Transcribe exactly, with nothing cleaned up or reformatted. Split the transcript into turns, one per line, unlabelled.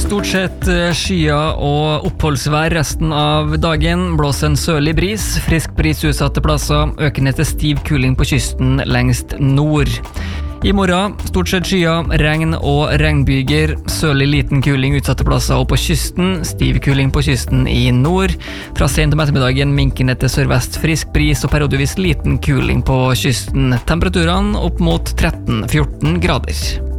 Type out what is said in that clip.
Stort sett skyer og oppholdsvær resten av dagen. Blåser en sørlig bris, frisk bris utsatte plasser, økende til stiv kuling på kysten lengst nord. I morgen, stort sett skyer, regn og regnbyger, sørlig liten kuling utsatte plasser og på kysten, stiv kuling på kysten i nord. Fra sent om ettermiddagen minkende til sørvest frisk bris og periodevis liten kuling på kysten. Temperaturene opp mot tretten til fjorten grader.